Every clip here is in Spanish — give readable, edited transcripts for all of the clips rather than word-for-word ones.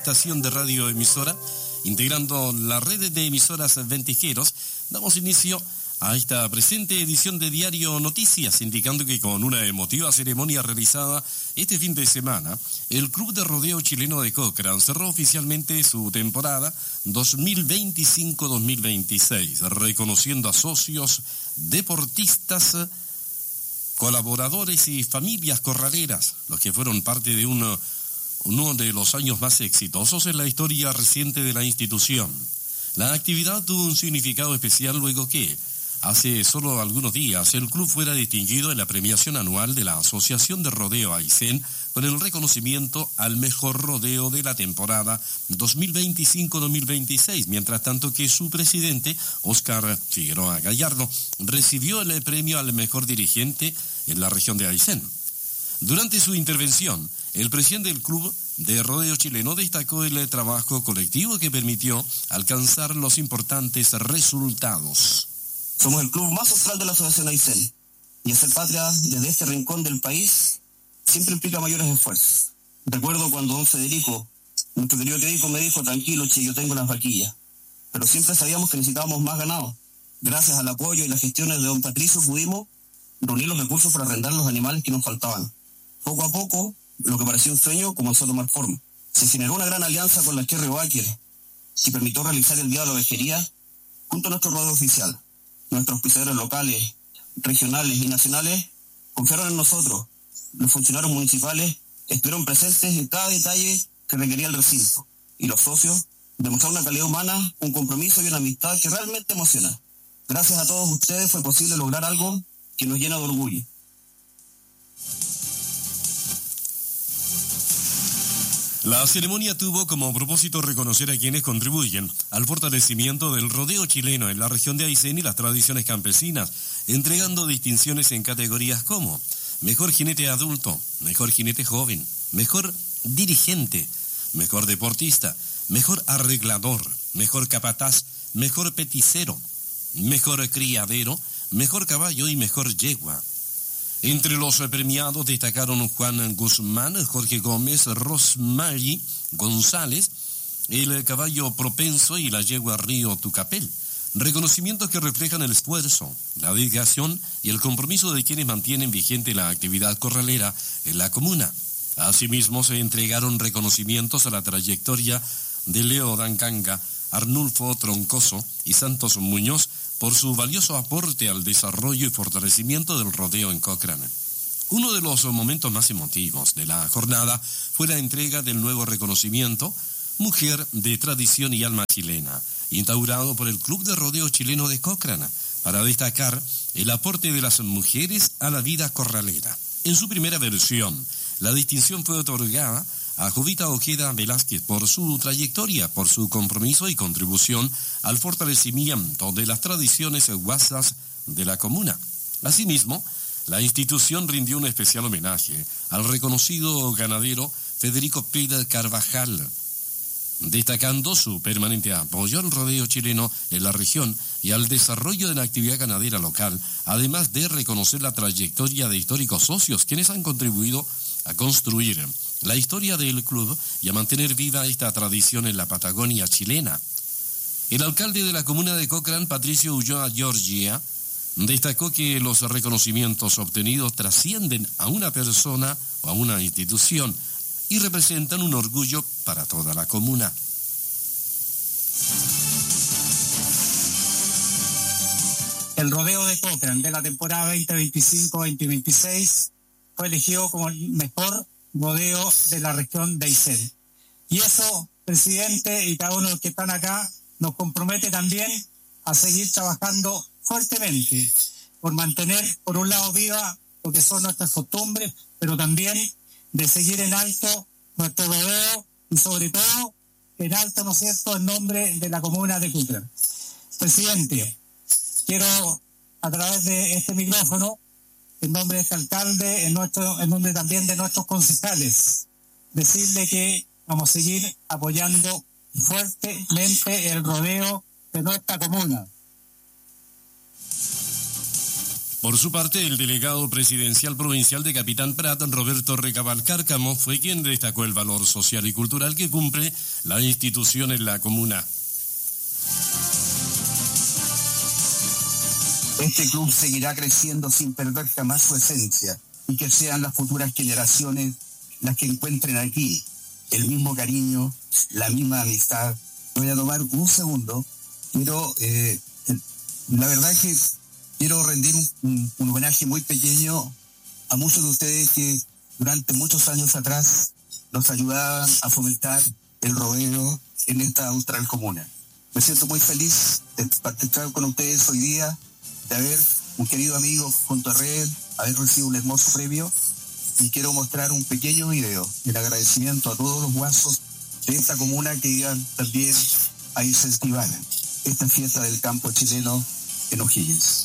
estación de radioemisora, integrando la red de emisoras Ventijeros, damos inicio a esta presente edición de Diario Noticias, indicando que con una emotiva ceremonia realizada este fin de semana, el Club de Rodeo Chileno de Cochrane cerró oficialmente su temporada 2025-2026, reconociendo a socios, deportistas, colaboradores y familias corraleras, los que fueron parte de uno de los años más exitosos en la historia reciente de la institución. La actividad tuvo un significado especial luego que, hace solo algunos días, el club fuera distinguido en la premiación anual de la Asociación de Rodeo Aysén con el reconocimiento al mejor rodeo de la temporada 2025-2026, mientras tanto que su presidente, Óscar Figueroa Gallardo, recibió el premio al mejor dirigente en la región de Aysén. Durante su intervención, el presidente del Club de Rodeo Chileno destacó el trabajo colectivo que permitió alcanzar los importantes resultados. Somos el club más austral de la Asociación Aysén, y hacer patria desde este rincón del país siempre implica mayores esfuerzos. Recuerdo cuando don Federico, nuestro querido Federico, me dijo: tranquilo, che, yo tengo las vaquillas. Pero siempre sabíamos que necesitábamos más ganado. Gracias al apoyo y las gestiones de don Patricio pudimos reunir los recursos para arrendar los animales que nos faltaban. Poco a poco, lo que parecía un sueño comenzó a tomar forma. Se generó una gran alianza con la Kerry Baker, que permitió realizar el Día de la Ovejería junto a nuestro rodeo oficial. Nuestros auspiciadores locales, regionales y nacionales confiaron en nosotros. Los funcionarios municipales estuvieron presentes en cada detalle que requería el recinto. Y los socios demostraron una calidad humana, un compromiso y una amistad que realmente emociona. Gracias a todos ustedes fue posible lograr algo que nos llena de orgullo. La ceremonia tuvo como propósito reconocer a quienes contribuyen al fortalecimiento del rodeo chileno en la región de Aysén y las tradiciones campesinas, entregando distinciones en categorías como mejor jinete adulto, mejor jinete joven, mejor dirigente, mejor deportista, mejor arreglador, mejor capataz, mejor peticero, mejor criadero, mejor caballo y mejor yegua. Entre los premiados destacaron Juan Guzmán, Jorge Gómez, Rosmary González, el caballo Propenso y la yegua Río Tucapel. Reconocimientos que reflejan el esfuerzo, la dedicación y el compromiso de quienes mantienen vigente la actividad corralera en la comuna. Asimismo, se entregaron reconocimientos a la trayectoria de Leo Dancanga, Arnulfo Troncoso y Santos Muñoz por su valioso aporte al desarrollo y fortalecimiento del rodeo en Cochrane. Uno de los momentos más emotivos de la jornada fue la entrega del nuevo reconocimiento Mujer de Tradición y Alma Chilena, instaurado por el Club de Rodeo Chileno de Cochrane, para destacar el aporte de las mujeres a la vida corralera. En su primera versión, la distinción fue otorgada a Jovita Ojeda Velázquez por su trayectoria, por su compromiso y contribución al fortalecimiento de las tradiciones guasas de la comuna. Asimismo, la institución rindió un especial homenaje al reconocido ganadero Federico Pérez Carvajal, destacando su permanente apoyo al rodeo chileno en la región y al desarrollo de la actividad ganadera local, además de reconocer la trayectoria de históricos socios quienes han contribuido a construir la historia del club y a mantener viva esta tradición en la Patagonia chilena. El alcalde de la comuna de Cochrane, Patricio Ulloa Giorgia, destacó que los reconocimientos obtenidos trascienden a una persona o a una institución y representan un orgullo para toda la comuna. El rodeo de Cochrane de la temporada 2025-2026 fue elegido como el mejor rodeo de la región de Aysén. Y eso, presidente, y cada uno de los que están acá, nos compromete también a seguir trabajando fuertemente por mantener, por un lado, viva lo que son nuestras costumbres, pero también de seguir en alto nuestro rodeo y, sobre todo, en alto, ¿no es cierto?, en nombre de la comuna de Cochrane. Presidente, quiero, a través de este micrófono, en nombre de este alcalde, en nombre también de nuestros concejales, decirle que vamos a seguir apoyando fuertemente el rodeo de nuestra comuna. Por su parte, el delegado presidencial provincial de Capitán Prat, Roberto Recabal Cárcamo, fue quien destacó el valor social y cultural que cumple la institución en la comuna. Este club seguirá creciendo sin perder jamás su esencia y que sean las futuras generaciones las que encuentren aquí el mismo cariño, la misma amistad. Voy a tomar un segundo, pero la verdad es que quiero rendir un homenaje muy pequeño a muchos de ustedes que durante muchos años atrás nos ayudaban a fomentar el rodeo en esta austral comuna. Me siento muy feliz de participar con ustedes hoy día, de haber un querido amigo junto a Red, haber recibido un hermoso premio, y quiero mostrar un pequeño video en agradecimiento a todos los guasos de esta comuna que iban también a incentivar esta fiesta del campo chileno en O'Higgins.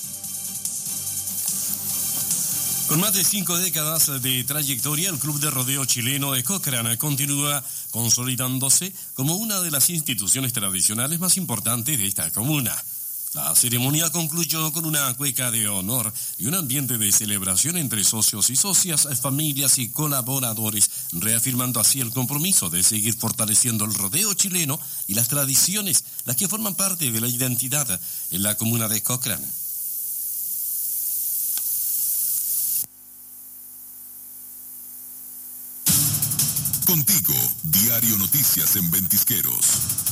Con más de 5 décadas de trayectoria, el Club de Rodeo Chileno de Cochrane continúa consolidándose como una de las instituciones tradicionales más importantes de esta comuna. La ceremonia concluyó con una cueca de honor y un ambiente de celebración entre socios y socias, familias y colaboradores, reafirmando así el compromiso de seguir fortaleciendo el rodeo chileno y las tradiciones, las que forman parte de la identidad en la comuna de Cochrane. Contigo, Diario Noticias en Ventisqueros.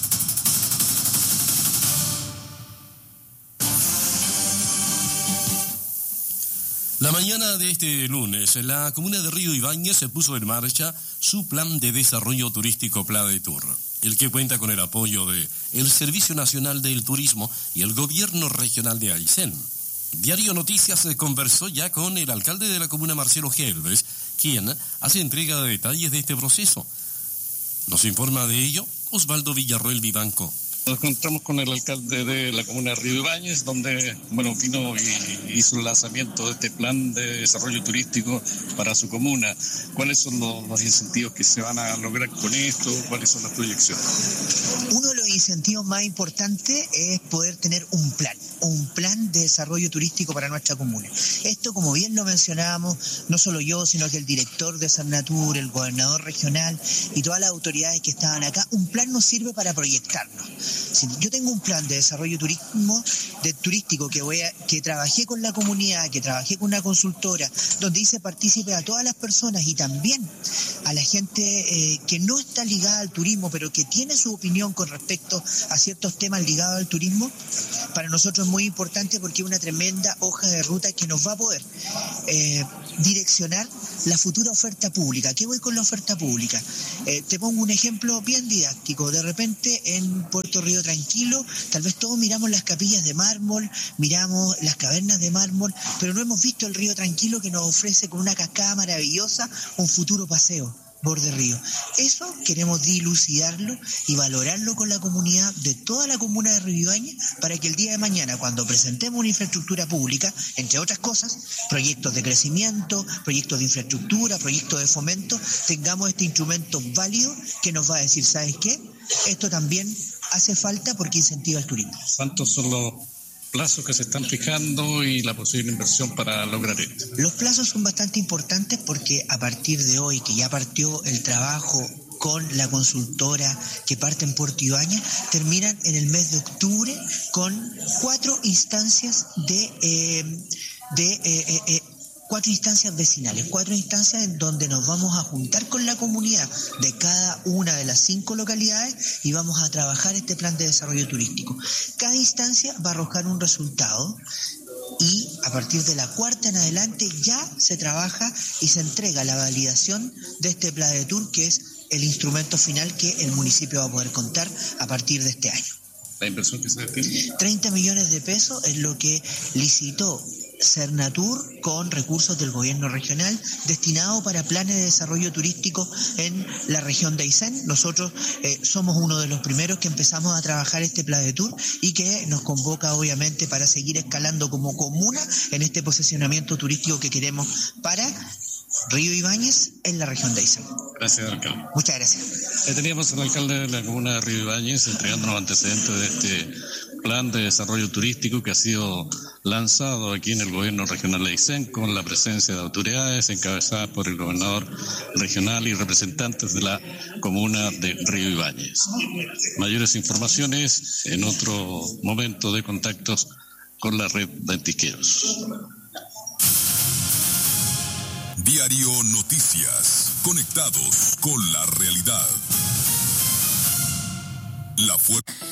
La mañana de este lunes, la comuna de Río Ibáñez se puso en marcha su plan de desarrollo turístico PLADETUR, el que cuenta con el apoyo del Servicio Nacional del Turismo y el Gobierno Regional de Aysén. Diario Noticias conversó ya con el alcalde de la comuna, Marcelo Gelbes, quien hace entrega de detalles de este proceso. Nos informa de ello Osvaldo Villarroel Vivanco. Nos encontramos con el alcalde de la comuna de Río Ibáñez, donde vino y hizo el lanzamiento de este plan de desarrollo turístico para su comuna. ¿Cuáles son los incentivos que se van a lograr con esto? ¿Cuáles son las proyecciones? Uno de los incentivos más importantes es poder tener un plan de desarrollo turístico para nuestra comuna. Esto, como bien lo mencionábamos, no solo yo, sino que el director de Sernatur, el gobernador regional y todas las autoridades que estaban acá, un plan nos sirve para proyectarnos. Si yo tengo un plan de desarrollo turístico que trabajé con la comunidad, que trabajé con una consultora, donde hice partícipe a todas las personas y también a la gente que no está ligada al turismo, pero que tiene su opinión con respecto a ciertos temas ligados al turismo, para nosotros es muy importante porque es una tremenda hoja de ruta que nos va a poder direccionar la futura oferta pública. ¿Qué voy con la oferta pública? Te pongo un ejemplo bien didáctico. De repente en Puerto Río Tranquilo, tal vez todos miramos las capillas de mármol, miramos las cavernas de mármol, pero no hemos visto el río Tranquilo que nos ofrece con una cascada maravillosa un futuro paseo borde río. Eso queremos dilucidarlo y valorarlo con la comunidad de toda la comuna de Río Ibáñez para que el día de mañana, cuando presentemos una infraestructura pública, entre otras cosas, proyectos de crecimiento, proyectos de infraestructura, proyectos de fomento, tengamos este instrumento válido que nos va a decir, ¿sabes qué? Esto también hace falta porque incentiva el turismo. ¿Cuántos son los plazos que se están fijando y la posible inversión para lograr esto? Los plazos son bastante importantes porque a partir de hoy, que ya partió el trabajo con la consultora que parte en Puerto Ibáñez, terminan en el mes de octubre con 4 instancias cuatro instancias vecinales, 4 instancias en donde nos vamos a juntar con la comunidad de cada una de las 5 localidades y vamos a trabajar este plan de desarrollo turístico. Cada instancia va a arrojar un resultado y a partir de la 4ª en adelante ya se trabaja y se entrega la validación de este PLADETUR, que es el instrumento final que el municipio va a poder contar a partir de este año. ¿La inversión que se destina? 30 millones de pesos es lo que licitó Sernatur con recursos del gobierno regional destinado para planes de desarrollo turístico en la región de Aysén. Nosotros somos uno de los primeros que empezamos a trabajar este PLADETUR y que nos convoca obviamente para seguir escalando como comuna en este posicionamiento turístico que queremos para Río Ibáñez en la región de Aysén. Gracias, alcalde. Muchas gracias. Teníamos al alcalde de la comuna de Río Ibáñez entregándonos antecedentes de este plan de desarrollo turístico que ha sido lanzado aquí en el gobierno regional de Aysén, con la presencia de autoridades encabezadas por el gobernador regional y representantes de la comuna de Río Ibáñez. Mayores informaciones en otro momento de contactos con la red Ventisqueros. Diario Noticias, conectados con la realidad. La fuerza.